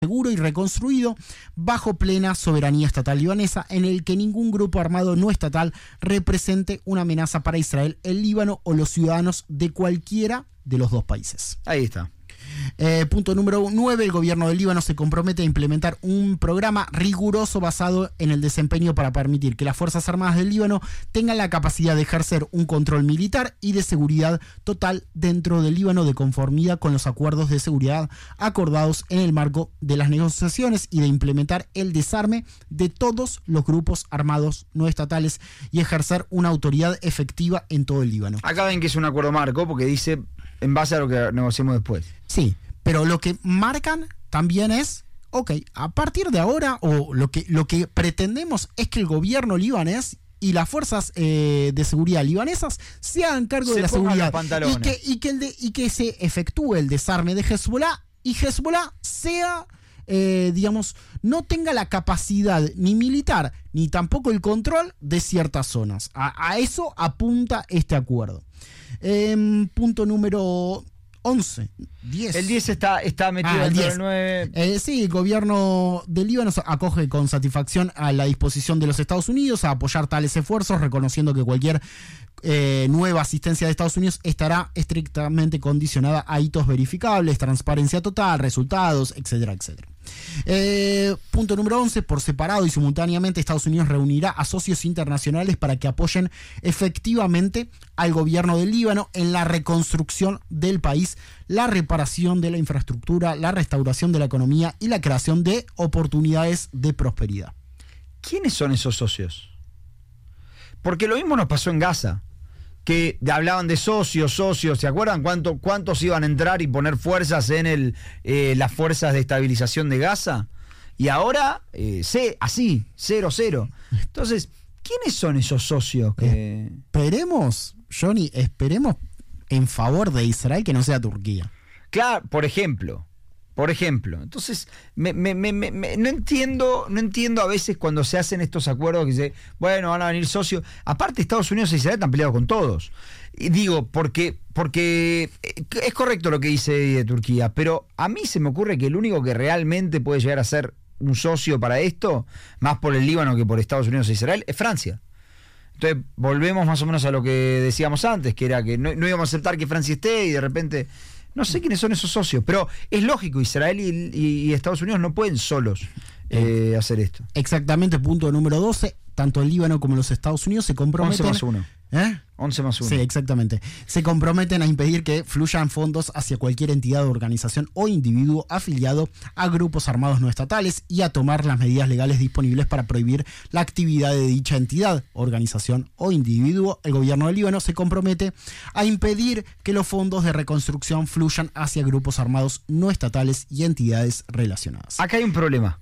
seguro y reconstruido bajo plena soberanía estatal libanesa, en el que ningún grupo armado no estatal represente una amenaza para Israel, el Líbano o los ciudadanos de cualquiera de los dos países. Ahí está. Punto número 9. El gobierno del Líbano se compromete a implementar un programa riguroso basado en el desempeño para permitir que las Fuerzas Armadas del Líbano tengan la capacidad de ejercer un control militar y de seguridad total dentro del Líbano, de conformidad con los acuerdos de seguridad acordados en el marco de las negociaciones, y de implementar el desarme de todos los grupos armados no estatales y ejercer una autoridad efectiva en todo el Líbano. Acá ven que es un acuerdo marco porque dice en base a lo que negociemos después. Sí, pero lo que marcan también es, ok, a partir de ahora, o lo que pretendemos es que el gobierno libanés y las fuerzas de seguridad libanesas se hagan cargo de la seguridad y que se efectúe el desarme de Hezbollah, y Hezbollah sea, no tenga la capacidad ni militar ni tampoco el control de ciertas zonas. A eso apunta este acuerdo. Punto número 11, 10. El 10 está metido dentro del 9. Sí, el gobierno del Líbano acoge con satisfacción a la disposición de los Estados Unidos a apoyar tales esfuerzos, reconociendo que cualquier nueva asistencia de Estados Unidos estará estrictamente condicionada a hitos verificables, transparencia total, resultados, etcétera, etcétera. Punto número 11. Por separado y simultáneamente, Estados Unidos reunirá a socios internacionales para que apoyen efectivamente al gobierno del Líbano en la reconstrucción del país, la reparación de la infraestructura, la restauración de la economía y la creación de oportunidades de prosperidad. ¿Quiénes son esos socios? Porque lo mismo nos pasó en Gaza, que hablaban de socios, ¿se acuerdan cuántos iban a entrar y poner fuerzas en las fuerzas de estabilización de Gaza? Y ahora, así, 0-0. Entonces, ¿quiénes son esos socios? Esperemos, Johnny, en favor de Israel que no sea Turquía. Claro, por ejemplo. Entonces, no entiendo a veces cuando se hacen estos acuerdos que dice, bueno, van a venir socios. Aparte, Estados Unidos e Israel están peleados con todos. Y digo, porque es correcto lo que dice de Turquía, pero a mí se me ocurre que el único que realmente puede llegar a ser un socio para esto, más por el Líbano que por Estados Unidos e Israel, es Francia. Entonces, volvemos más o menos a lo que decíamos antes, que era que no íbamos a aceptar que Francia esté y de repente... No sé quiénes son esos socios, pero es lógico, Israel y Estados Unidos no pueden solos hacer esto. Exactamente, punto número 12. Tanto el Líbano como los Estados Unidos se comprometen... 11 más 1. 11 más 1. Sí, exactamente. Se comprometen a impedir que fluyan fondos hacia cualquier entidad, organización o individuo afiliado a grupos armados no estatales, y a tomar las medidas legales disponibles para prohibir la actividad de dicha entidad, organización o individuo. El gobierno del Líbano se compromete a impedir que los fondos de reconstrucción fluyan hacia grupos armados no estatales y entidades relacionadas. Acá hay un problema.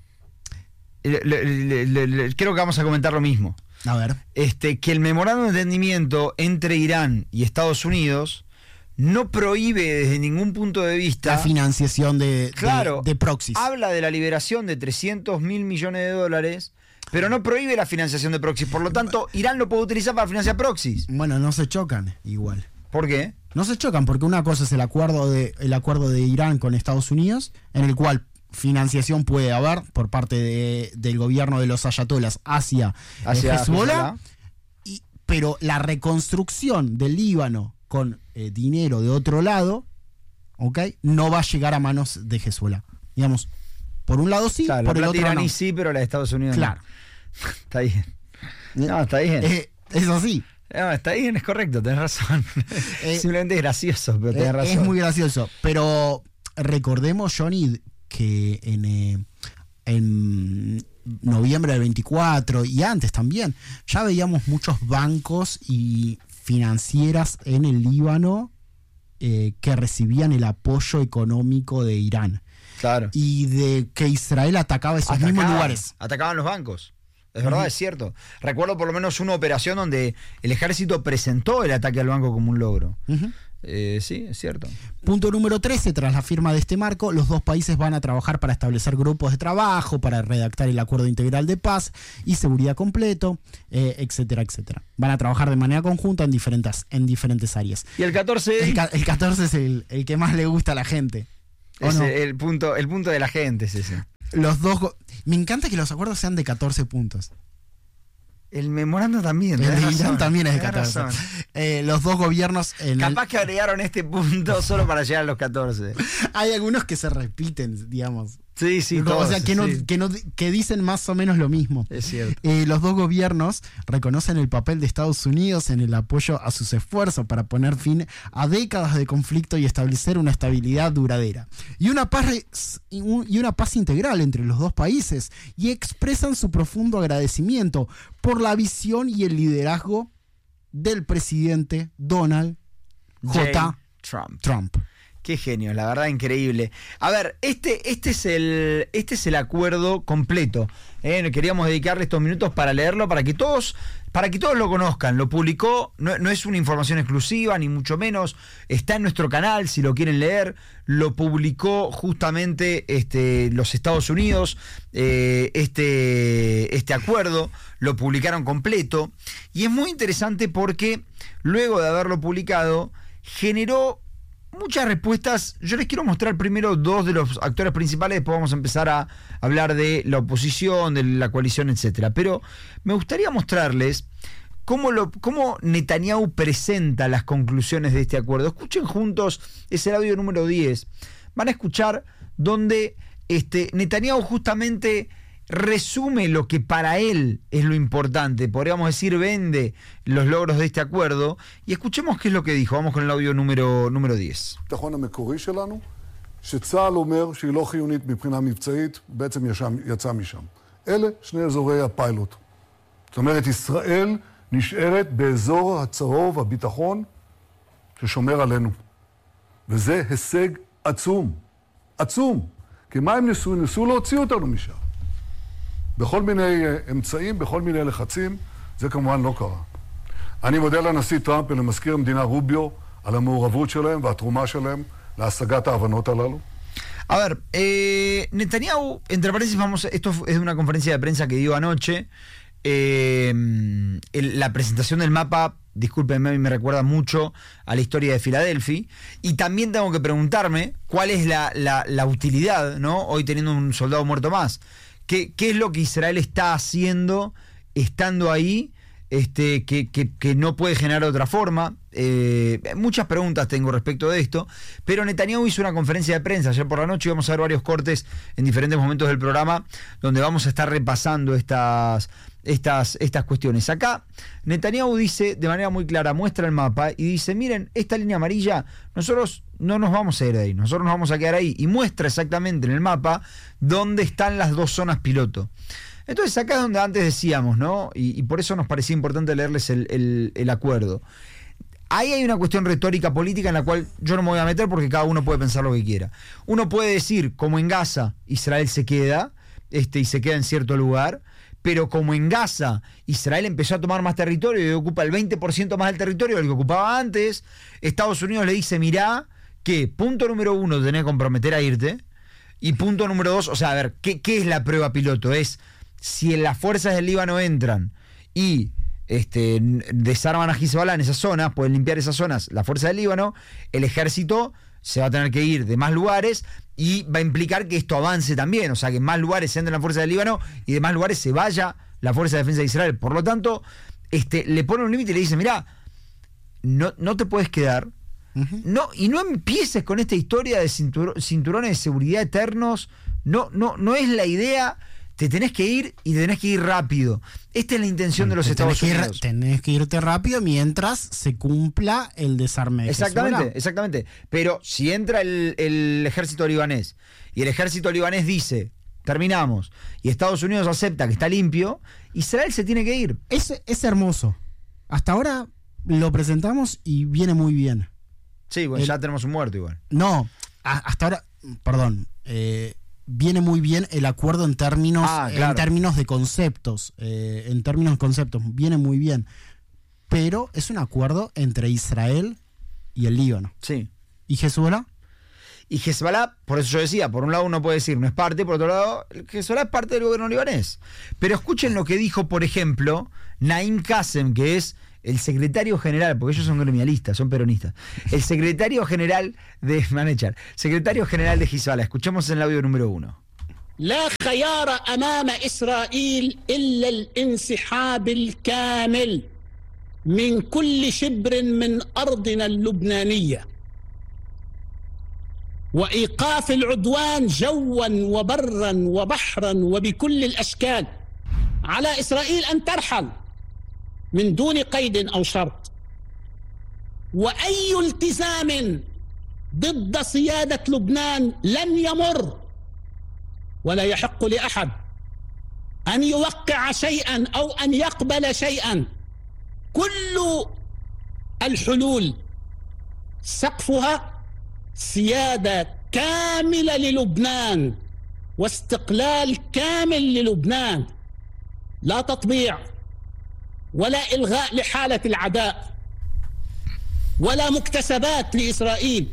Creo que vamos a comentar lo mismo. A ver. Que el memorándum de entendimiento entre Irán y Estados Unidos no prohíbe desde ningún punto de vista la financiación de proxies. Habla de la liberación de $300.000 millones, pero no prohíbe la financiación de proxies. Por lo tanto, Irán lo puede utilizar para financiar proxies. Bueno, no se chocan igual. ¿Por qué? No se chocan porque una cosa es el acuerdo de Irán con Estados Unidos, en el cual financiación puede haber por parte del gobierno de los ayatolas hacia Hezbollah, pero la reconstrucción del Líbano con dinero de otro lado, no va a llegar a manos de Hezbollah. Digamos, por un lado sí, claro, por el otro iraní no. Sí, pero la de Estados Unidos claro. No. Está bien. No, está bien. Es así. No, está bien, es correcto, tenés razón. Simplemente es gracioso, pero tenés razón. Es muy gracioso, pero recordemos, Johnny, que en noviembre del 24 y antes también ya veíamos muchos bancos y financieras en el Líbano que recibían el apoyo económico de Irán. Claro. Y de que Israel atacaba esos mismos lugares. Atacaban los bancos. Es verdad, es cierto. Recuerdo por lo menos una operación donde el ejército presentó el ataque al banco como un logro. Sí, es cierto. Punto número 13. Tras la firma de este marco, los dos países van a trabajar para establecer grupos de trabajo, para redactar el acuerdo integral de paz y seguridad completo, etcétera, etcétera. Van a trabajar de manera conjunta en diferentes áreas. ¿Y el 14? El 14 es el que más le gusta a la gente. Es el punto de la gente, es ese. Me encanta que los acuerdos sean de 14 puntos. El memorando también. El de Irán también es de 14. Los dos gobiernos... Capaz que agregaron este punto solo para llegar a los 14. Hay algunos que se repiten, digamos. Sí, sí, todos, o sea, que dicen más o menos lo mismo. Es cierto. Los dos gobiernos reconocen el papel de Estados Unidos en el apoyo a sus esfuerzos para poner fin a décadas de conflicto y establecer una estabilidad duradera. Y una paz integral entre los dos países. Y expresan su profundo agradecimiento por la visión y el liderazgo del presidente Donald J. Trump. Qué genio, la verdad, increíble. A ver, este es el acuerdo completo. Queríamos dedicarle estos minutos para leerlo, para que todos lo conozcan. Lo publicó, no es una información exclusiva, ni mucho menos. Está en nuestro canal, si lo quieren leer. Lo publicó justamente los Estados Unidos, este acuerdo. Lo publicaron completo. Y es muy interesante porque luego de haberlo publicado, generó muchas respuestas. Yo les quiero mostrar primero dos de los actores principales, después vamos a empezar a hablar de la oposición, de la coalición, etcétera. Pero me gustaría mostrarles cómo Netanyahu presenta las conclusiones de este acuerdo. Escuchen juntos, es el audio número 10. Van a escuchar donde Netanyahu justamente resume lo que para él es lo importante, podríamos decir, vende los logros de este acuerdo, y escuchemos qué es lo que dijo. Vamos con el audio número 10. שצה"ל אומר שהיא לא חיונית מבחינה מבצעית, בעצם יצא משם. אלה שני אזורי הפיילוט. זאת אומרת, ישראל נשארת באזור הצהוב, הביטחון, ששומר עלינו. וזה הישג עצום. עצום. כי מה הם ניסו? ניסו להוציא אותנו משם. בכל מיני אמצעים, בכל מיני לחצים, זה כמובן לא קרה. אני מודה לנשיא טראמפ ולמזכיר המדינה רוביו על המעורבות שלהם והתרומה שלהם להשגת ההבנות הללו. A ver, Netanyahu, entre paréntesis, esto es de una conferencia de prensa que dio anoche. La presentación del mapa, discúlpenme, me recuerda mucho a la historia de Filadelfia. Y también tengo que preguntarme cuál es la utilidad, ¿no? Hoy teniendo un soldado muerto más. ¿Qué es lo que Israel está haciendo estando ahí? Que no puede generar de otra forma. Muchas preguntas tengo respecto de esto, pero Netanyahu hizo una conferencia de prensa ayer por la noche y vamos a ver varios cortes en diferentes momentos del programa donde vamos a estar repasando estas cuestiones. Acá Netanyahu dice de manera muy clara, muestra el mapa y dice: miren, esta línea amarilla, nosotros no nos vamos a ir de ahí, nosotros nos vamos a quedar ahí, y muestra exactamente en el mapa dónde están las dos zonas piloto. Entonces acá es donde antes decíamos, ¿no? Y por eso nos parecía importante leerles el acuerdo. Ahí hay una cuestión retórica política en la cual yo no me voy a meter porque cada uno puede pensar lo que quiera. Uno puede decir, como en Gaza, Israel se queda, y se queda en cierto lugar, pero como en Gaza Israel empezó a tomar más territorio y ocupa el 20% más del territorio del que ocupaba antes, Estados Unidos le dice: mirá, que punto número 1, te tenés que comprometer a irte, y punto número 2, o sea, a ver, ¿qué es la prueba piloto? Es si las fuerzas del Líbano entran y desarman a Hezbollah en esas zonas, pueden limpiar esas zonas, la fuerza del Líbano, el ejército se va a tener que ir de más lugares y va a implicar que esto avance también, o sea, que en más lugares se entre la fuerza del Líbano y de más lugares se vaya la fuerza de defensa de Israel. Por lo tanto, le pone un límite y le dice: mirá, no te puedes quedar, no, y no empieces con esta historia de cinturones de seguridad eternos, no es la idea. Te tenés que ir y te tenés que ir rápido. Esta es la intención de los Estados Unidos. Tenés que irte rápido mientras se cumpla el desarme de Hezbollah. Exactamente. Pero si entra el ejército libanés y el ejército libanés dice: terminamos, y Estados Unidos acepta que está limpio, Israel se tiene que ir. Es hermoso. Hasta ahora lo presentamos y viene muy bien. Sí, bueno, ya tenemos un muerto igual. No, hasta ahora, perdón, viene muy bien el acuerdo en términos, claro, en términos de conceptos. Viene muy bien. Pero es un acuerdo entre Israel y el Líbano. Sí. ¿Y Hezbollah? Y Hezbollah, por eso yo decía, por un lado uno puede decir no es parte, por otro lado, Hezbollah es parte del gobierno libanés. Pero escuchen lo que dijo, por ejemplo, Naim Qassem, que es el secretario general, porque ellos son gremialistas, son peronistas, el secretario general de Hezbollah. Escuchemos en el audio número 1. لا خيار أمام إسرائيل إلا الانسحاب الكامل من كل شبر من أرضنا اللبنانية وإيقاف العدوان جوا وبرا وبحرا وبكل الأشكال على إسرائيل أن ترحل من دون قيد أو شرط. وأي التزام ضد سيادة لبنان لن يمر، ولا يحق لأحد أن يوقع شيئا أو أن يقبل شيئا. كل الحلول سقفها سيادة كاملة للبنان واستقلال كامل للبنان، لا تطبيع ولا إلغاء لحالة العداء ولا مكتسبات لإسرائيل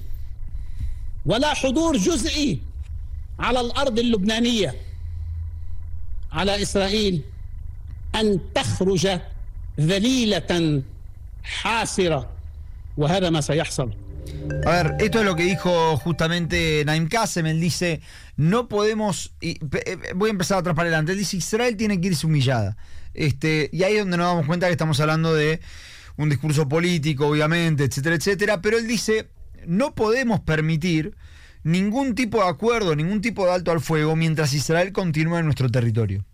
ولا حضور جزئي على الأرض اللبنانية. على إسرائيل أن تخرج ذليلة حاسرة، وهذا ما سيحصل. A ver, esto es lo que dijo justamente Naim Qasem. Él dice, no podemos, voy a empezar atrás para adelante, él dice, Israel tiene que irse humillada. Y ahí es donde nos damos cuenta que estamos hablando de un discurso político, obviamente, etcétera, etcétera, pero él dice, no podemos permitir ningún tipo de acuerdo, ningún tipo de alto al fuego mientras Israel continúe en nuestro territorio.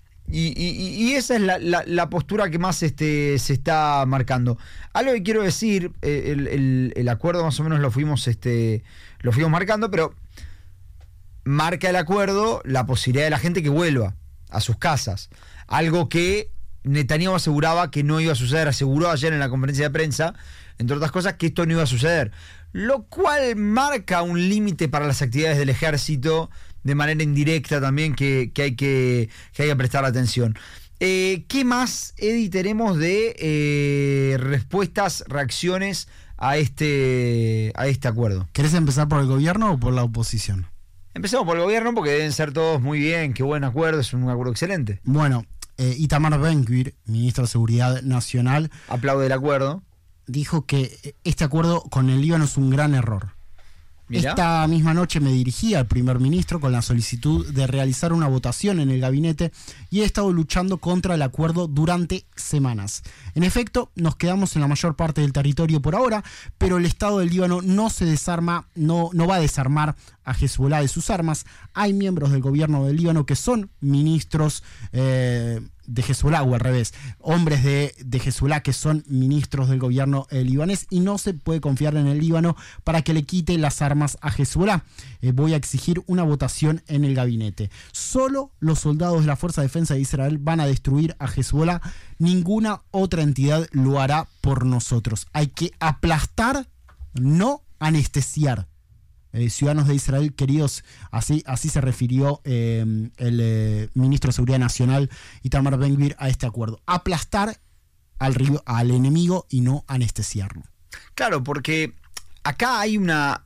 Y esa es la postura que más se está marcando. Algo que quiero decir, el acuerdo más o menos lo fuimos marcando, pero marca el acuerdo la posibilidad de la gente que vuelva a sus casas. Algo que Netanyahu aseguraba que no iba a suceder, aseguró ayer en la conferencia de prensa, entre otras cosas, que esto no iba a suceder. Lo cual marca un límite para las actividades del ejército, de manera indirecta también, que hay que prestar atención. ¿Qué más, Eddie, tenemos de respuestas, reacciones a este acuerdo? ¿Querés empezar por el gobierno o por la oposición? Empecemos por el gobierno porque deben ser todos muy bien, qué buen acuerdo, es un acuerdo excelente. Bueno, Itamar Ben-Gvir, ministro de Seguridad Nacional, aplaude el acuerdo. Dijo que este acuerdo con el Líbano es un gran error. Mirá. Esta misma noche me dirigí al primer ministro con la solicitud de realizar una votación en el gabinete y he estado luchando contra el acuerdo durante semanas. En efecto, nos quedamos en la mayor parte del territorio por ahora, pero el Estado del Líbano no se desarma, no va a desarmar a Hezbollah de sus armas. Hay miembros del gobierno del Líbano que son ministros de Hezbollah, o al revés, hombres de Hezbollah que son ministros del gobierno libanés, y no se puede confiar en el Líbano para que le quite las armas a Hezbollah. Voy a exigir una votación en el gabinete. Solo los soldados de la Fuerza de Defensa de Israel van a destruir a Hezbollah. Ninguna otra entidad lo hará por nosotros. Hay que aplastar, no anestesiar. Ciudadanos de Israel queridos, así se refirió el ministro de Seguridad Nacional Itamar Ben-Gvir a este acuerdo. Aplastar al enemigo y no anestesiarlo. Claro, porque acá hay una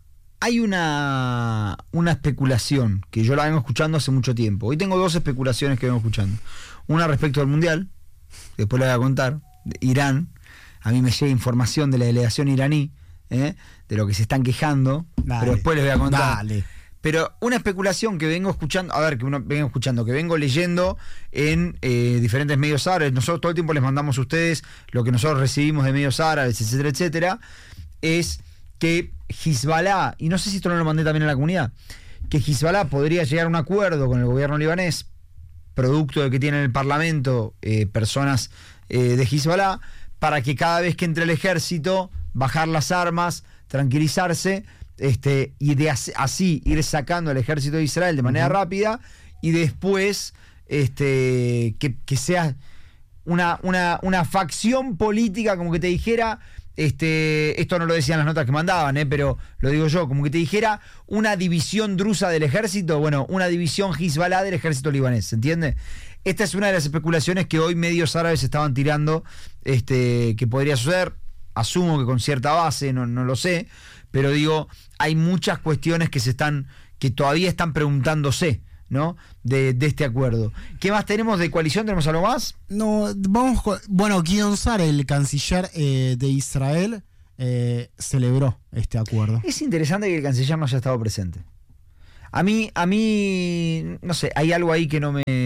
especulación que yo la vengo escuchando hace mucho tiempo. Hoy tengo dos especulaciones que vengo escuchando. Una respecto al Mundial, después la voy a contar, de Irán. A mí me llega información de la delegación iraní, de lo que se están quejando, dale, pero después les voy a contar. Dale. Pero una especulación que vengo escuchando, que vengo leyendo en diferentes medios árabes. Nosotros todo el tiempo les mandamos a ustedes lo que nosotros recibimos de medios árabes, etcétera, etcétera, es que Hezbollah, y no sé si esto no lo mandé también a la comunidad, que Hezbollah podría llegar a un acuerdo con el gobierno libanés, producto de que tiene en el parlamento personas de Hezbollah, para que cada vez que entre el ejército, bajar las armas, tranquilizarse, y de así ir sacando al ejército de Israel de manera rápida, y después que sea una facción política, como que te dijera, esto no lo decían las notas que mandaban, pero lo digo yo, como que te dijera una división drusa del ejército, bueno, una división Hezbollah del ejército libanés, ¿se entiende? Esta es una de las especulaciones que hoy medios árabes estaban tirando, que podría suceder. Asumo que con cierta base, no lo sé, pero digo, hay muchas cuestiones que todavía están preguntándose, ¿no? De este acuerdo. ¿Qué más tenemos de coalición? ¿Tenemos algo más? No, bueno, Gideon Sa'ar, el canciller de Israel, celebró este acuerdo. Es interesante que el canciller no haya estado presente. A mí, no sé, hay algo ahí que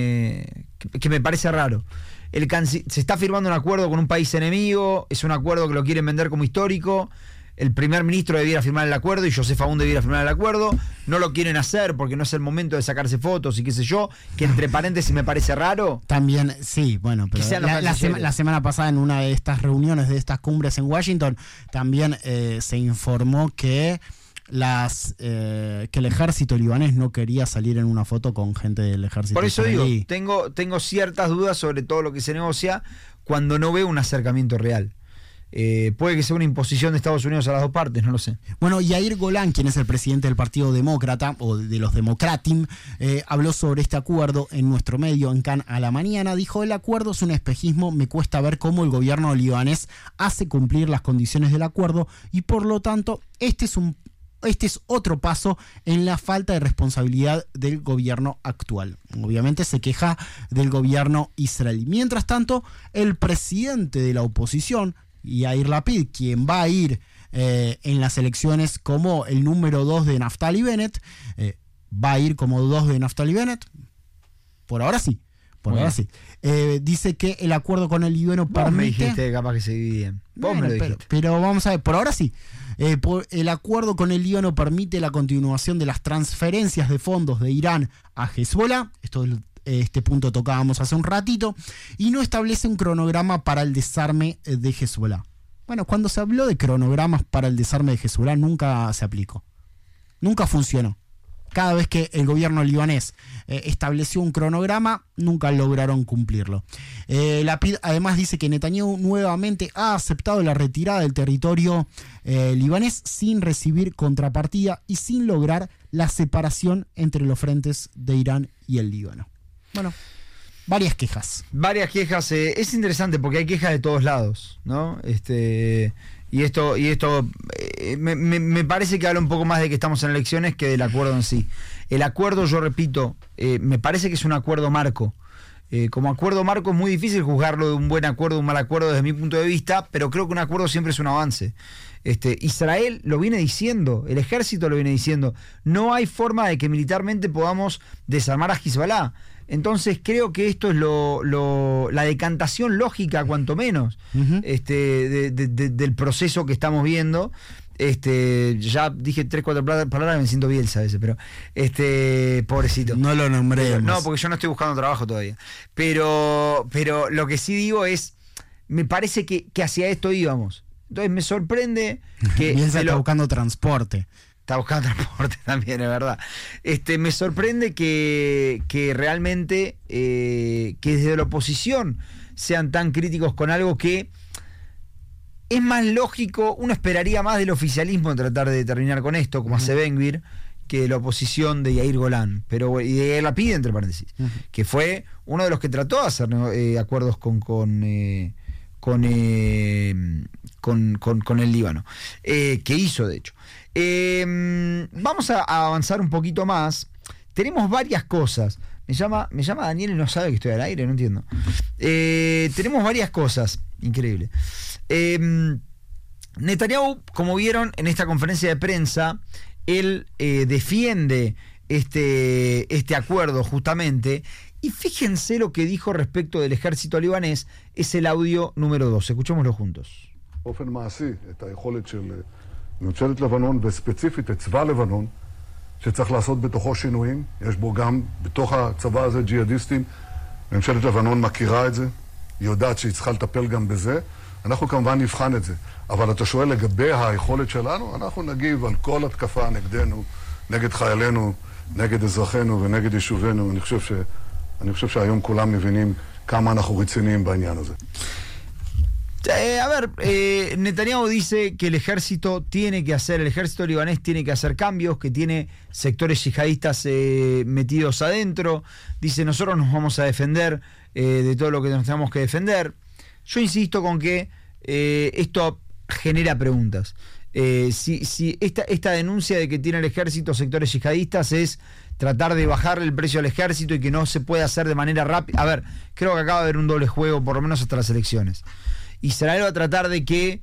me parece raro. Se está firmando un acuerdo con un país enemigo, es un acuerdo que lo quieren vender como histórico. El primer ministro debiera firmar el acuerdo y Joseph Aoun debiera firmar el acuerdo. No lo quieren hacer porque no es el momento de sacarse fotos y qué sé yo, que entre paréntesis me parece raro. También, sí, bueno, pero la semana pasada en una de estas reuniones, de estas cumbres en Washington, también se informó que que el ejército libanés no quería salir en una foto con gente del ejército. Por eso israelí. digo, tengo ciertas dudas sobre todo lo que se negocia cuando no veo un acercamiento real. Puede que sea una imposición de Estados Unidos a las dos partes, no lo sé. Bueno, Yair Golan, quien es el presidente del Partido Demócrata o de los Democratim, habló sobre este acuerdo en nuestro medio, en Can a la mañana. Dijo: el acuerdo es un espejismo, me cuesta ver cómo el gobierno libanés hace cumplir las condiciones del acuerdo y por lo tanto este es otro paso en la falta de responsabilidad del gobierno actual. Obviamente se queja del gobierno israelí. Mientras tanto, el presidente de la oposición, Yair Lapid, quien va a ir en las elecciones como el número 2 de Naftali Bennett, va a ir como 2 de Naftali Bennett, por ahora sí. Ahora sí. Dice que el acuerdo con el Líbano permite... me dijiste capaz que se dividían. Bueno, me lo dijiste. Pero vamos a ver, por ahora sí. El acuerdo con el Líbano permite la continuación de las transferencias de fondos de Irán a Hezbollah. Este punto tocábamos hace un ratito. Y no establece un cronograma para el desarme de Hezbollah. Bueno, cuando se habló de cronogramas para el desarme de Hezbollah nunca se aplicó. Nunca funcionó. Cada vez que el gobierno libanés estableció un cronograma, nunca lograron cumplirlo. Lapid además dice que Netanyahu nuevamente ha aceptado la retirada del territorio libanés sin recibir contrapartida y sin lograr la separación entre los frentes de Irán y el Líbano. Bueno, varias quejas. Es interesante porque hay quejas de todos lados, ¿no? Y esto me parece que habla un poco más de que estamos en elecciones que del acuerdo en sí. El acuerdo, yo repito, me parece que es un acuerdo marco. Como acuerdo marco es muy difícil juzgarlo de un buen acuerdo o un mal acuerdo desde mi punto de vista, pero creo que un acuerdo siempre es un avance. Israel lo viene diciendo, el ejército lo viene diciendo, no hay forma de que militarmente podamos desarmar a Hezbollah. Entonces creo que esto es la decantación lógica, cuanto menos, del proceso que estamos viendo. Ya dije 3-4 palabras, me siento Bielsa a veces, pero pobrecito. No lo nombré. No, porque yo no estoy buscando trabajo todavía. Pero lo que sí digo es, me parece que hacia esto íbamos. Entonces me sorprende que... Bielsa está buscando transporte. Está buscando transporte también, es verdad. Me sorprende que realmente que desde la oposición sean tan críticos con algo que es más lógico. Uno esperaría más del oficialismo en tratar de terminar con esto, como hace Ben-Gvir, que de la oposición de Yair Golan, y de Yair Lapid, entre paréntesis, que fue uno de los que trató de hacer acuerdos con el Líbano, que hizo de hecho. Vamos a avanzar un poquito más. Tenemos varias cosas. Me llama Daniel y no sabe que estoy al aire, no entiendo. Tenemos varias cosas. Increíble. Netanyahu, como vieron en esta conferencia de prensa, él defiende este acuerdo justamente. Y fíjense lo que dijo respecto del ejército libanés. Es el audio número 2. Escuchémoslo juntos. באופן מעשי, את היכולת של ממשלת לבנון, וספציפית את צבא לבנון, שצריך לעשות בתוכו שינויים. יש בו גם, בתוך הצבא הזה, ג'יהאדיסטים. ממשלת לבנון מכירה את זה, היא יודעת שהיא צריכה לטפל גם בזה. אנחנו כמובן נבחן את זה. אבל אתה שואל לגבי היכולת שלנו, אנחנו נגיב על כל התקפה נגדנו, נגד חיילינו, נגד אזרחינו ונגד יישובינו. אני חושב שהיום כולם מבינים כמה אנחנו רציניים בעניין הזה. Netanyahu dice que el ejército libanés tiene que hacer cambios, que tiene sectores yihadistas metidos adentro. Dice, nosotros nos vamos a defender de todo lo que nos tenemos que defender. Yo insisto con que esto genera preguntas. Si esta denuncia de que tiene el ejército sectores yihadistas es tratar de bajarle el precio al ejército y que no se puede hacer de manera rápida. A ver, creo que acaba de haber un doble juego, por lo menos hasta las elecciones. Israel va a tratar de que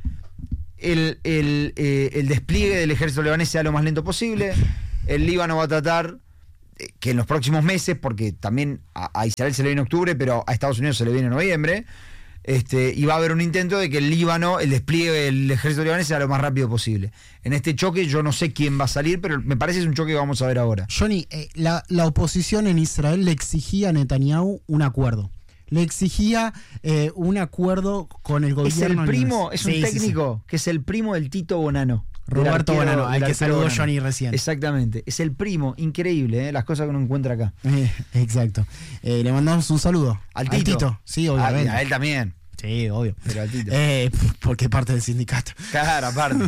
el despliegue del ejército libanés sea lo más lento posible. El Líbano va a tratar que en los próximos meses, porque también a Israel se le viene en octubre, pero a Estados Unidos se le viene en noviembre, y va a haber un intento de que el Líbano, el despliegue del ejército libanés sea lo más rápido posible. En este choque yo no sé quién va a salir, pero me parece que es un choque que vamos a ver ahora. Johnny, la oposición en Israel le exigía a Netanyahu un acuerdo. Le exigía un acuerdo con el gobierno. Es el primo, es un sí, técnico, que es el primo del Tito Bonano. Roberto Bonano, al que saludó Johnny recién. Exactamente, es el primo, increíble, las cosas que uno encuentra acá. Exacto. Le mandamos un saludo. Al Tito. Sí, obviamente. A él también. Sí, obvio. Pero al Tito. Porque es parte del sindicato. Claro, aparte.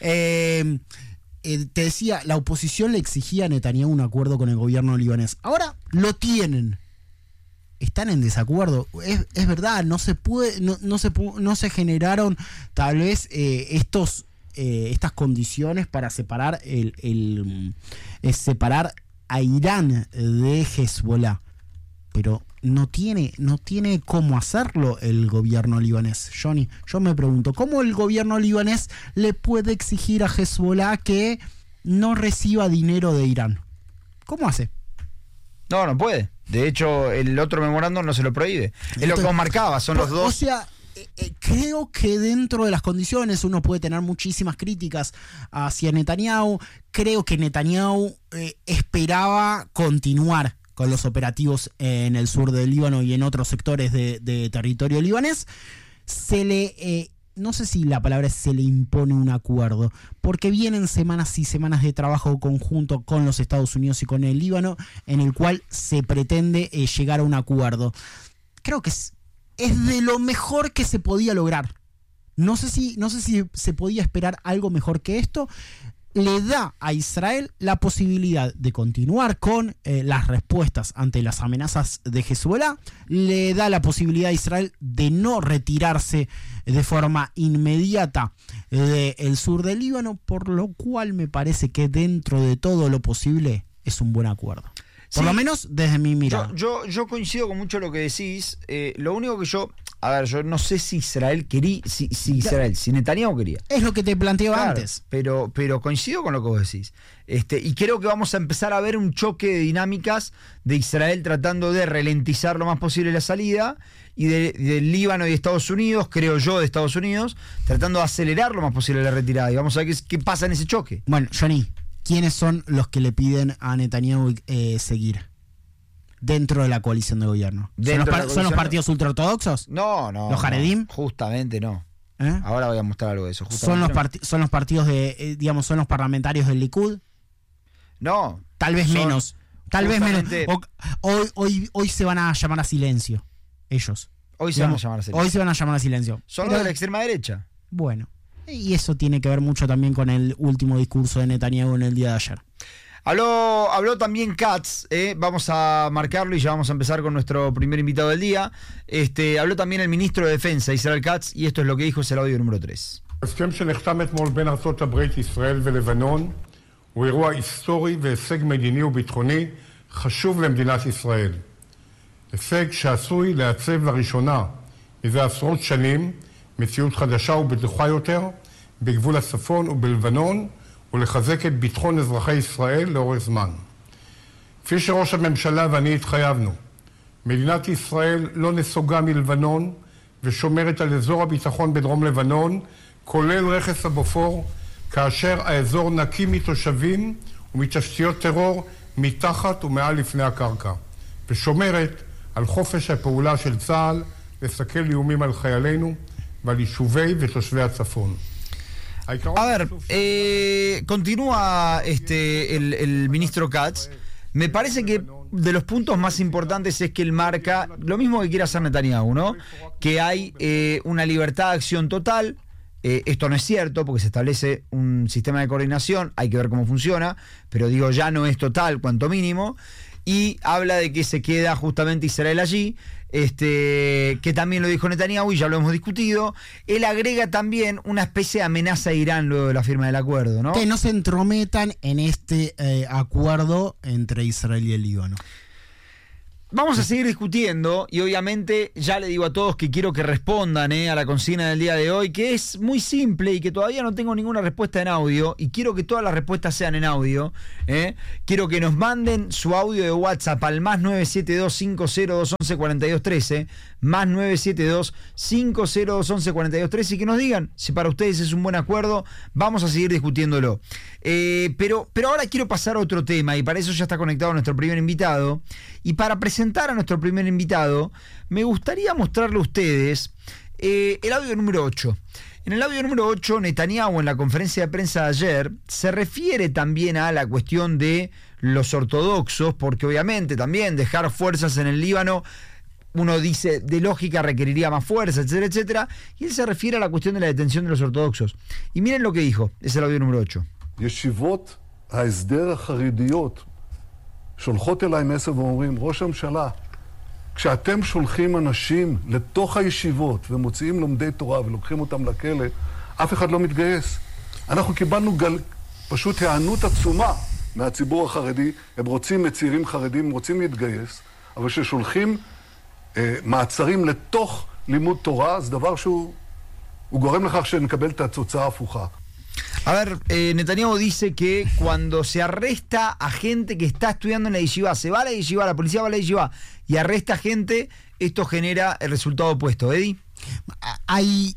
Te decía, la oposición le exigía a Netanyahu un acuerdo con el gobierno libanés. Ahora lo tienen. Están en desacuerdo. Es verdad, no se generaron tal vez estas condiciones para separar separar a Irán de Hezbollah, pero no tiene cómo hacerlo el gobierno libanés. Johnny, yo me pregunto, ¿cómo el gobierno libanés le puede exigir a Hezbollah que no reciba dinero de Irán? ¿Cómo hace? No puede. De hecho, el otro memorándum no se lo prohíbe. Es lo que vos marcabas, son los dos. O sea, creo que dentro de las condiciones uno puede tener muchísimas críticas hacia Netanyahu. Creo que Netanyahu esperaba continuar con los operativos en el sur del Líbano y en otros sectores de territorio libanés. No sé si la palabra es se le impone un acuerdo, porque vienen semanas y semanas de trabajo conjunto con los Estados Unidos y con el Líbano, en el cual se pretende llegar a un acuerdo. Creo que es de lo mejor que se podía lograr. No sé si se podía esperar algo mejor que esto. Le da a Israel la posibilidad de continuar con las respuestas ante las amenazas de Hezbollah. Le da la posibilidad a Israel de no retirarse de forma inmediata del sur del Líbano, por lo cual me parece que dentro de todo lo posible es un buen acuerdo. Por lo menos desde mi mirada. Yo coincido con mucho lo que decís. Lo único que yo no sé si Israel quería, si Netanyahu quería. Es lo que te planteaba antes. Pero coincido con lo que vos decís. Y creo que vamos a empezar a ver un choque de dinámicas de Israel tratando de ralentizar lo más posible la salida, y del Líbano y de Estados Unidos, creo yo, de Estados Unidos, tratando de acelerar lo más posible la retirada. Y vamos a ver qué pasa en ese choque. Bueno, Johnny, ¿quiénes son los que le piden a Netanyahu seguir dentro de la coalición de gobierno? ¿Son los partidos ultraortodoxos? No. ¿Los Haredim? Justamente no. Ahora voy a mostrar algo de eso. ¿Son los partidos son los parlamentarios del Likud? No. Tal vez menos. Tal vez menos. Hoy se van a llamar a silencio. Ellos. Hoy se van a llamar a silencio. Hoy se van a llamar a silencio. Son los de la extrema derecha. Bueno. Y eso tiene que ver mucho también con el último discurso de Netanyahu en el día de ayer. Habló también Katz, vamos a marcarlo y ya vamos a empezar con nuestro primer invitado del día. Habló también el ministro de Defensa, Israel Katz, y esto es lo que dijo, es el audio número 3. ההסכם שנחתם אתמול בין ארצות הברית, ישראל ולבנון הוא אירוע היסטורי והישג מדיני וביטחוני חשוב למדינת ישראל. הישג שעשוי לעצב לראשונה מזה עשרות שנים מציאות חדשה ובטוחה יותר בגבול הצפון ובלבנון ולחזק את ביטחון אזרחי ישראל לאורך זמן. כפי שראש הממשלה ואני התחייבנו, מדינת ישראל לא נסוגה מלבנון ושומרת על אזור הביטחון בדרום לבנון, כולל רכס הבופור, כאשר האזור נקי מתושבים ומתשתיות טרור מתחת ומעל לפני הקרקע, ושומרת על חופש הפעולה של צה"ל לסכל איומים על חיילינו ועל יישובי ותושבי הצפון. A ver, continúa el ministro Katz. Me parece que de los puntos más importantes es que él marca lo mismo que quiere hacer Netanyahu, ¿no? Que hay una libertad de acción total. Esto no es cierto porque se establece un sistema de coordinación, hay que ver cómo funciona, pero digo, ya no es total, cuanto mínimo. Y habla de que se queda justamente Israel allí, que también lo dijo Netanyahu y ya lo hemos discutido. Él agrega también una especie de amenaza a Irán luego de la firma del acuerdo, ¿no? Que no se entrometan en este acuerdo entre Israel y el Líbano. Vamos a seguir discutiendo y obviamente ya le digo a todos que quiero que respondan a la consigna del día de hoy, que es muy simple y que todavía no tengo ninguna respuesta en audio y quiero que todas las respuestas sean en audio. Quiero que nos manden su audio de WhatsApp al más 972-502-11-4213, más 972-502-11-4213 y que nos digan si para ustedes es un buen acuerdo. Vamos a seguir discutiéndolo. Pero ahora quiero pasar a otro tema y para eso ya está conectado nuestro primer invitado. Y para presentar a nuestro primer invitado, me gustaría mostrarle a ustedes el audio número 8. En el audio número 8, Netanyahu en la conferencia de prensa de ayer se refiere también a la cuestión de los ortodoxos, porque obviamente también dejar fuerzas en el Líbano, uno dice, de lógica requeriría más fuerza, etcétera, etcétera, y él se refiere a la cuestión de la detención de los ortodoxos. Y miren lo que dijo, es el audio número 8. ישיבות ההסדר החרדיות שולחות אליי מסר ואומרים, ראש הממשלה, כשאתם שולחים אנשים לתוך הישיבות ומוציאים לומדי תורה ולוקחים אותם לכלא, אף אחד לא מתגייס. אנחנו קיבלנו פשוט הענות עצומה מהציבור החרדי, הם רוצים מצעירים חרדים, הם רוצים להתגייס, אבל כששולחים מעצרים לתוך לימוד תורה, זה דבר שהוא גורם לכך שנקבל את התוצאה ההפוכה. A ver, Netanyahu dice que cuando se arresta a gente que está estudiando en la yeshiva, se va a la yeshiva, la policía va a la yeshiva y arresta a gente, esto genera el resultado opuesto. ¿Eddie? Hay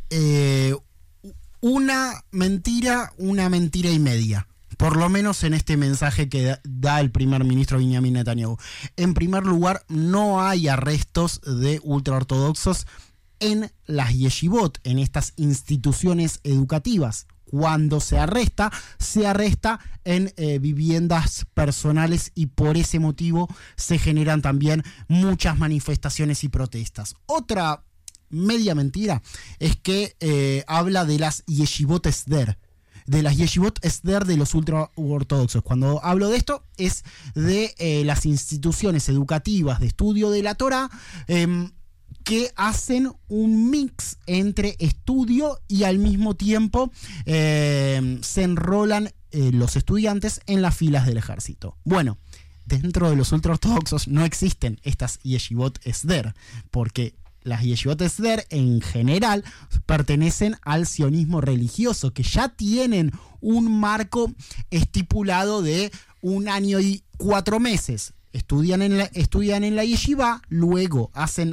una mentira y media. Por lo menos en este mensaje que da el primer ministro Benjamin Netanyahu. En primer lugar, no hay arrestos de ultraortodoxos en las yeshivot, en estas instituciones educativas. Cuando se arresta en viviendas personales y por ese motivo se generan también muchas manifestaciones y protestas. Otra media mentira es que habla de las yeshivot esder, de las yeshivot esder de los ultraortodoxos. Cuando hablo de esto es de las instituciones educativas de estudio de la Torá, que hacen un mix entre estudio y al mismo tiempo se enrolan los estudiantes en las filas del ejército. Bueno, dentro de los ultraortodoxos no existen estas yeshivot esder, porque las yeshivot esder en general pertenecen al sionismo religioso, que ya tienen un marco estipulado de 1 año y 4 meses. Estudian en la yeshiva, luego hacen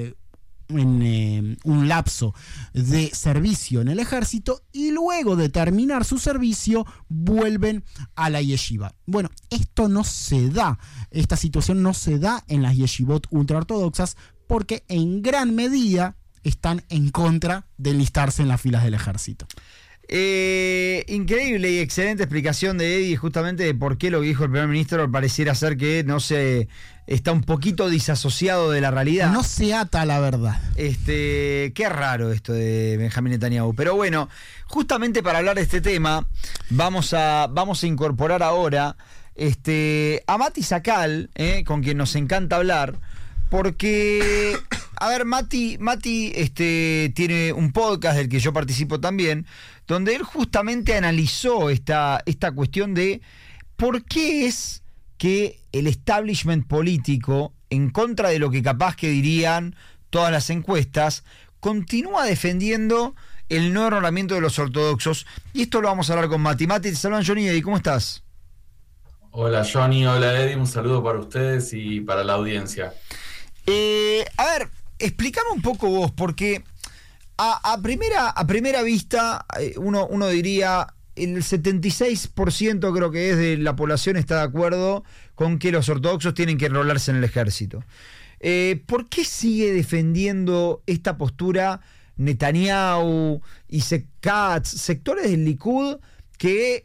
un lapso de servicio en el ejército y luego de terminar su servicio vuelven a la yeshiva. Bueno, esto no se da, esta situación no se da en las yeshivot ultraortodoxas porque en gran medida están en contra de enlistarse en las filas del ejército. Increíble y excelente explicación de Eddie justamente de por qué lo que dijo el primer ministro pareciera ser que no se está un poquito disasociado de la realidad. No se ata a la verdad. Qué raro esto de Benjamin Netanyahu. Pero bueno, justamente para hablar de este tema vamos a incorporar ahora a Mati Sakal, con quien nos encanta hablar. Porque, a ver, Mati tiene un podcast del que yo participo también, donde él justamente analizó esta cuestión de por qué es que el establishment político, en contra de lo que capaz que dirían todas las encuestas, continúa defendiendo el no enrolamiento de los ortodoxos. Y esto lo vamos a hablar con Mati. Mati, te saludan Johnny y Eddie, ¿cómo estás? Hola Johnny, hola Eddie, un saludo para ustedes y para la audiencia. A ver, explícame un poco vos, porque a primera vista uno diría el 76% creo que es de la población está de acuerdo con que los ortodoxos tienen que enrolarse en el ejército. ¿Por qué sigue defendiendo esta postura Netanyahu y Katz, sectores del Likud que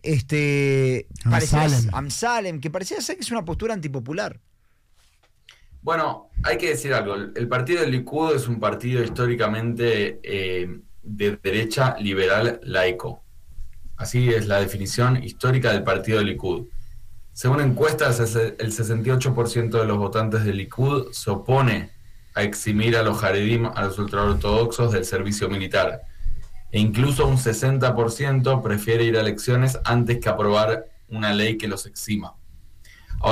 Amsalem, que parecía ser que es una postura antipopular? Bueno, hay que decir algo. El partido del Likud es un partido históricamente de derecha liberal laico. Así es la definición histórica del partido del Likud. Según encuestas, el 68% de los votantes del Likud se opone a eximir a los Haredim, a los ultraortodoxos, del servicio militar. E incluso un 60% prefiere ir a elecciones antes que aprobar una ley que los exima. Ahora,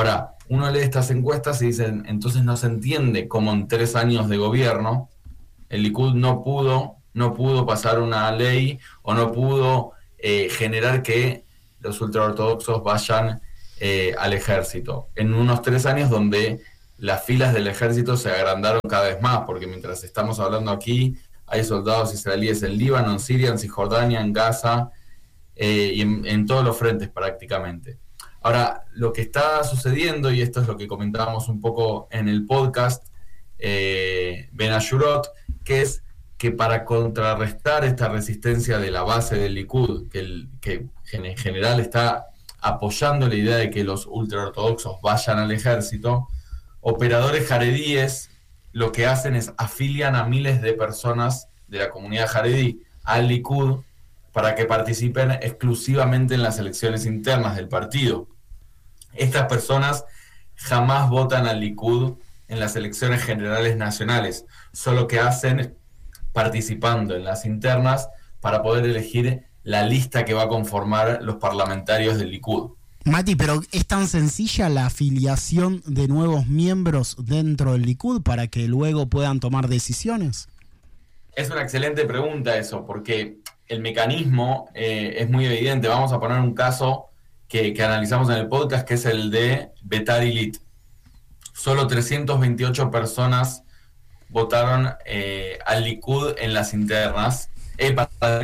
uno lee estas encuestas y dicen, entonces no se entiende cómo en 3 años de gobierno el Likud no pudo pasar una ley o no pudo generar que los ultraortodoxos vayan al ejército. En unos 3 años donde las filas del ejército se agrandaron cada vez más, porque mientras estamos hablando aquí, hay soldados israelíes en Líbano, en Siria, en Cisjordania, en Gaza, y en todos los frentes prácticamente. Ahora, lo que está sucediendo, y esto es lo que comentábamos un poco en el podcast, Ben Ashurot, que es que para contrarrestar esta resistencia de la base del Likud, que en general está apoyando la idea de que los ultraortodoxos vayan al ejército, operadores jaredíes lo que hacen es afilian a miles de personas de la comunidad jaredí al Likud para que participen exclusivamente en las elecciones internas del partido. Estas personas jamás votan al Likud en las elecciones generales nacionales, solo que hacen participando en las internas para poder elegir la lista que va a conformar los parlamentarios del Likud. Mati, pero ¿es tan sencilla la afiliación de nuevos miembros dentro del Likud para que luego puedan tomar decisiones? Es una excelente pregunta eso, porque el mecanismo es muy evidente. Vamos a poner un caso que analizamos en el podcast, que es el de Betar Illit. Solo 328 personas votaron al Likud en las internas, en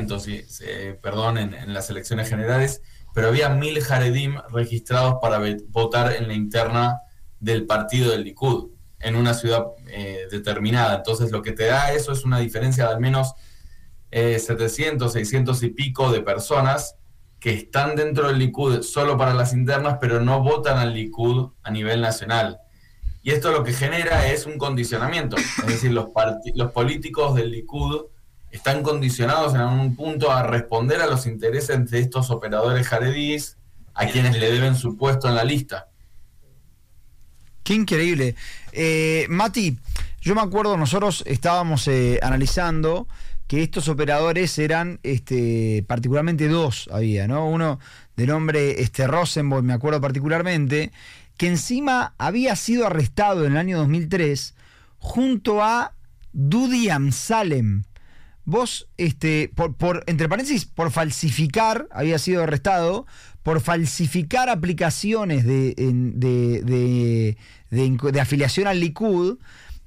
las elecciones generales, pero había 1.000 Haredim registrados para votar en la interna del partido del Likud, en una ciudad determinada. Entonces lo que te da eso es una diferencia de al menos 700, 600 y pico de personas que están dentro del Likud solo para las internas, pero no votan al Likud a nivel nacional. Y esto lo que genera es un condicionamiento. Es decir, los políticos del Likud están condicionados en algún punto a responder a los intereses de estos operadores jaredíes a quienes le deben su puesto en la lista. Qué increíble. Mati, yo me acuerdo, nosotros estábamos analizando que estos operadores eran particularmente dos había, ¿no? Uno de nombre Rosenberg, me acuerdo particularmente, que encima había sido arrestado en el año 2003 junto a Dudi Amsalem. Vos, entre paréntesis, por falsificar, había sido arrestado, por falsificar aplicaciones de afiliación al Likud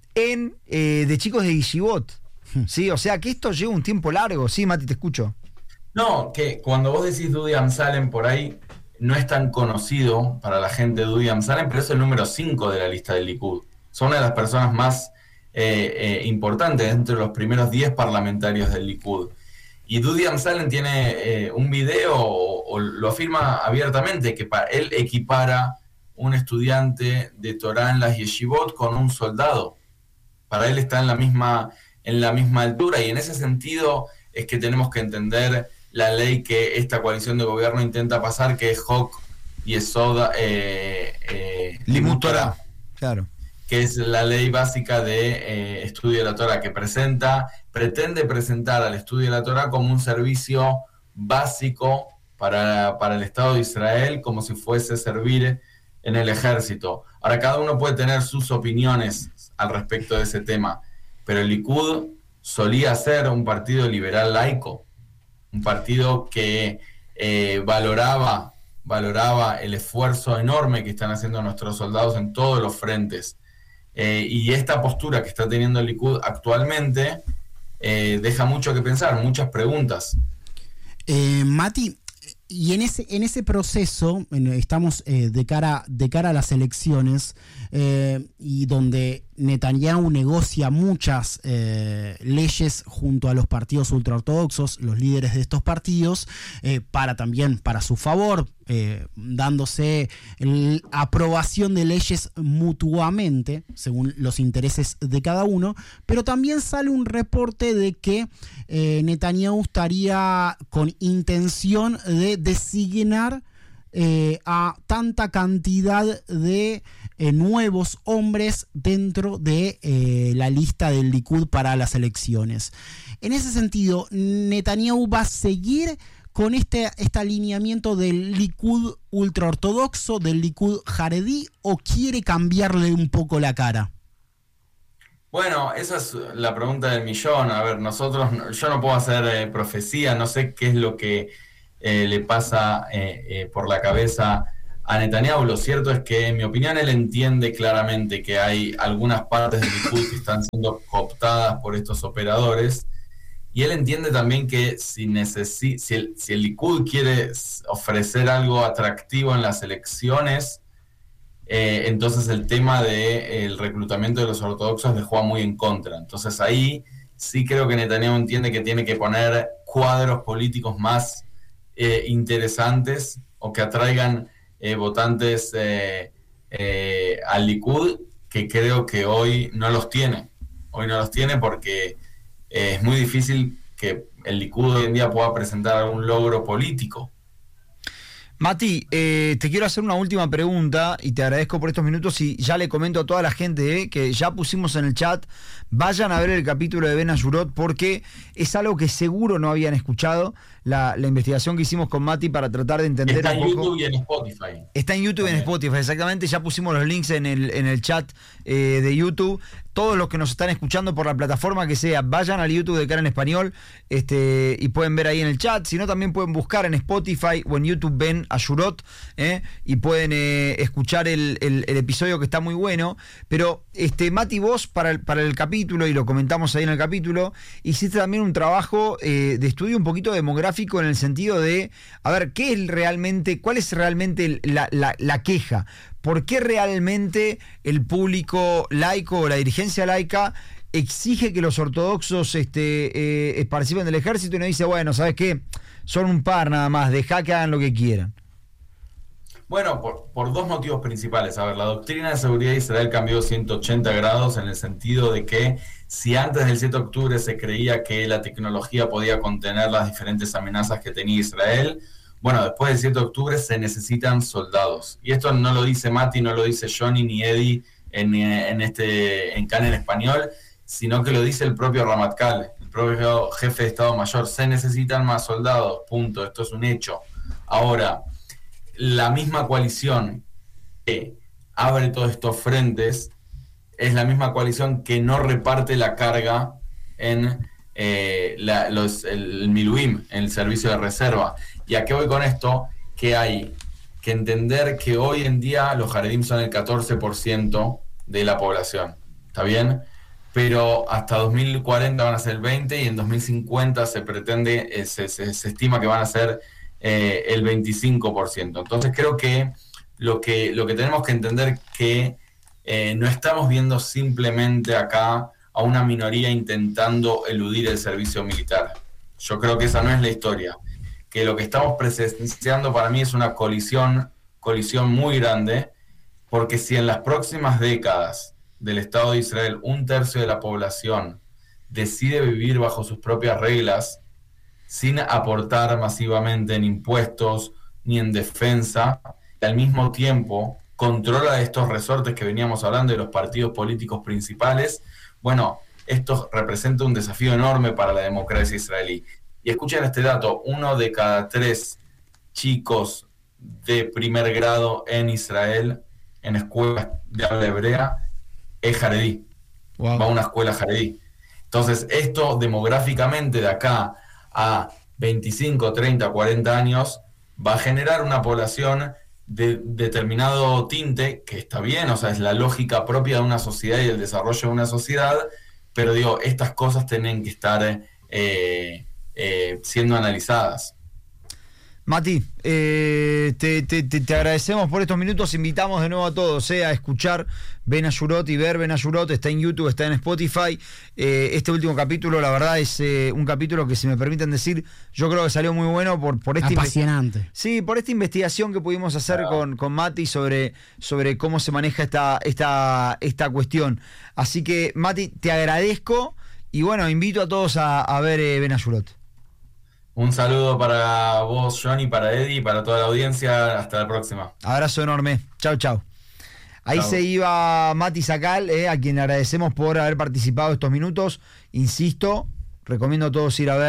de chicos de Yeshivot. Sí, o sea que esto lleva un tiempo largo. Sí, Mati, te escucho. No, que cuando vos decís Dudi Amsalem por ahí, no es tan conocido para la gente Dudi Amsalem, pero es el número 5 de la lista del Likud. Son una de las personas más importantes entre los primeros 10 parlamentarios del Likud. Y Dudi Amsalem tiene un video, o lo afirma abiertamente, que él equipara un estudiante de Torah en las yeshivot con un soldado. Para él está en la misma altura, y en ese sentido es que tenemos que entender la ley que esta coalición de gobierno intenta pasar, que es Hok Yesod Limud Torah, claro, que es la ley básica de estudio de la Torah, que pretende presentar al estudio de la Torah como un servicio básico para el Estado de Israel, como si fuese servir en el ejército. Ahora, cada uno puede tener sus opiniones al respecto de ese tema, pero el Likud solía ser un partido liberal laico, un partido que valoraba el esfuerzo enorme que están haciendo nuestros soldados en todos los frentes. Y esta postura que está teniendo el Likud actualmente deja mucho que pensar, muchas preguntas. Mati, y en ese proceso estamos de cara a las elecciones, y donde Netanyahu negocia muchas leyes junto a los partidos ultraortodoxos, los líderes de estos partidos, para su favor, dándose aprobación de leyes mutuamente según los intereses de cada uno. Pero también sale un reporte de que Netanyahu estaría con intención de designar a tanta cantidad de nuevos hombres dentro de la lista del Likud para las elecciones. En ese sentido, Netanyahu va a seguir con este alineamiento del Likud ultraortodoxo, del Likud jaredí, o quiere cambiarle un poco la cara? Bueno, esa es la pregunta del millón. A ver, yo no puedo hacer profecía, no sé qué es lo que le pasa por la cabeza a Netanyahu. Lo cierto es que, en mi opinión, él entiende claramente que hay algunas partes del Likud que están siendo cooptadas por estos operadores, y él entiende también que si el Likud quiere ofrecer algo atractivo en las elecciones, entonces el tema del reclutamiento de los ortodoxos le juega muy en contra. Entonces ahí sí creo que Netanyahu entiende que tiene que poner cuadros políticos más interesantes, o que atraigan votantes al Likud, que creo que hoy no los tiene. Hoy no los tiene porque es muy difícil que el Likud hoy en día pueda presentar algún logro político. Mati, te quiero hacer una última pregunta y te agradezco por estos minutos, y ya le comento a toda la gente que ya pusimos en el chat, vayan a ver el capítulo de Ben Ayurot, porque es algo que seguro no habían escuchado, la investigación que hicimos con Mati para tratar de entender Está un en poco. YouTube y en Spotify. Está en YouTube y en Spotify, exactamente. Ya pusimos los links en el chat de YouTube. Todos los que nos están escuchando por la plataforma que sea, vayan al YouTube de Cara en Español, y pueden ver ahí en el chat. Si no, también pueden buscar en Spotify o en YouTube Ben Ayurot, y pueden escuchar el episodio, que está muy bueno. Pero Mati, vos para el capítulo, y lo comentamos ahí en el capítulo, hiciste también un trabajo de estudio un poquito demográfico, en el sentido de, a ver, cuál es realmente la queja. ¿Por qué realmente el público laico o la dirigencia laica exige que los ortodoxos participen del ejército, y no dice, bueno, ¿sabes qué? Son un par nada más, dejá que hagan lo que quieran? Bueno, por dos motivos principales. A ver, la doctrina de seguridad de Israel cambió 180 grados, en el sentido de que si antes del 7 de octubre se creía que la tecnología podía contener las diferentes amenazas que tenía Israel, bueno, después del 7 de octubre se necesitan soldados. Y esto no lo dice Mati, no lo dice Johnny ni Eddie en Can en Español, sino que lo dice el propio Ramatkal, el propio jefe de Estado Mayor. Se necesitan más soldados, punto. Esto es un hecho. Ahora, la misma coalición que abre todos estos frentes es la misma coalición que no reparte la carga en el Miluim, en el servicio de reserva. ¿Y a qué voy con esto? Que hay que entender que hoy en día los jaredim son el 14% de la población, ¿está bien? Pero hasta 2040 van a ser el 20%, y en 2050 se pretende, se estima que van a ser el 25%. Entonces creo que lo que tenemos que entender que no estamos viendo simplemente acá a una minoría intentando eludir el servicio militar. Yo creo que esa no es la historia. Que lo que estamos presenciando para mí es una colisión muy grande, porque si en las próximas décadas del Estado de Israel 1/3 de la población decide vivir bajo sus propias reglas, sin aportar masivamente en impuestos ni en defensa, y al mismo tiempo controla estos resortes que veníamos hablando de los partidos políticos principales, bueno, esto representa un desafío enorme para la democracia israelí. Y escuchen este dato: 1 de cada 3 chicos de primer grado en Israel, en escuelas de habla hebrea, es jaredí. Wow. Va a una escuela jaredí. Entonces, esto demográficamente de acá a 25, 30, 40 años va a generar una población de determinado tinte, que está bien, o sea, es la lógica propia de una sociedad y el desarrollo de una sociedad, pero digo, estas cosas tienen que estar siendo analizadas. Mati, te agradecemos por estos minutos. Invitamos de nuevo a todos a escuchar Ben Ayurot y ver Ben Ayurot. Está en YouTube, está en Spotify. Este último capítulo, la verdad, es un capítulo que, si me permiten decir, yo creo que salió muy bueno por este apasionante. Sí, por esta investigación que pudimos hacer con Mati sobre cómo se maneja esta cuestión. Así que, Mati, te agradezco, y bueno, invito a todos a ver Ben Ayurot. Un saludo para vos, Johnny, para Eddie y para toda la audiencia. Hasta la próxima. Abrazo enorme. Chau, chau. Ahí chau. Se iba Mati Sacal, a quien agradecemos por haber participado estos minutos. Insisto, recomiendo a todos ir a ver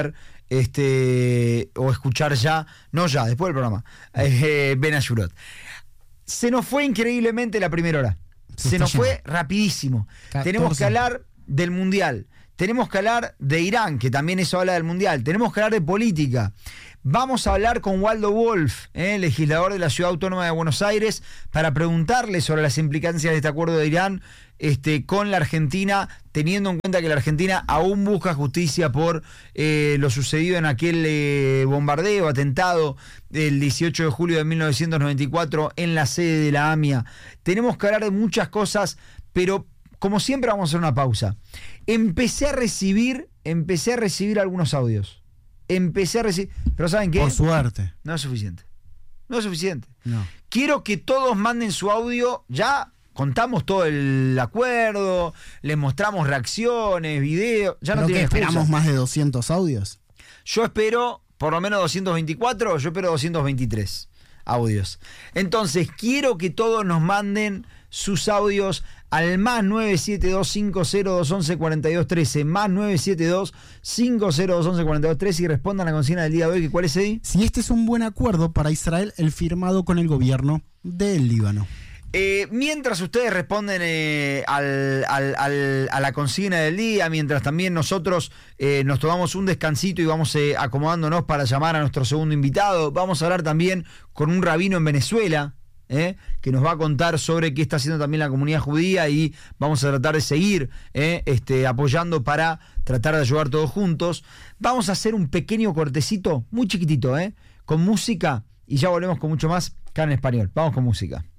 o escuchar ya, no ya, después del programa, Ben Ayurot. Se nos fue increíblemente la primera hora. Se nos fue rapidísimo. 14. Tenemos que hablar del Mundial. Tenemos que hablar de Irán, que también eso habla del Mundial. Tenemos que hablar de política. Vamos a hablar con Waldo Wolf, legislador de la Ciudad Autónoma de Buenos Aires, para preguntarle sobre las implicancias de este acuerdo de Irán con la Argentina, teniendo en cuenta que la Argentina aún busca justicia por lo sucedido en aquel bombardeo, atentado del 18 de julio de 1994 en la sede de la AMIA. Tenemos que hablar de muchas cosas, pero como siempre vamos a hacer una pausa. Empecé a recibir algunos audios. Pero ¿saben qué? Por suerte. No es suficiente. No es suficiente. No. Quiero que todos manden su audio. Ya contamos todo el acuerdo, les mostramos reacciones, videos. Ya no ¿Pero tiene qué, excusa. esperamos más de 200 audios? Yo espero por lo menos 224, yo espero 223 audios. Entonces, quiero que todos nos manden sus audios al más 972-50211-4213, más 972-50211-4213 y respondan a la consigna del día de hoy, que ¿cuál es, Eddie? Si este es un buen acuerdo para Israel, el firmado con el gobierno del Líbano. Mientras ustedes responden a la consigna del día, mientras también nosotros nos tomamos un descansito y vamos acomodándonos para llamar a nuestro segundo invitado, vamos a hablar también con un rabino en Venezuela, que nos va a contar sobre qué está haciendo también la comunidad judía, y vamos a tratar de seguir apoyando para tratar de ayudar todos juntos. Vamos a hacer un pequeño cortecito, muy chiquitito, con música, y ya volvemos con mucho más acá en español. Vamos con música.